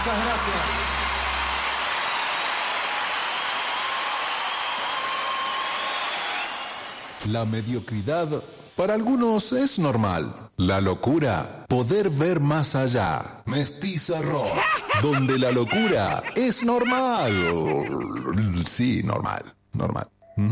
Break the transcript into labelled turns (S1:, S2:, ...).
S1: Muchas gracias.
S2: La mediocridad para algunos es normal. La locura, poder ver más allá. Mestiza Rock, donde la locura es normal. Sí, normal.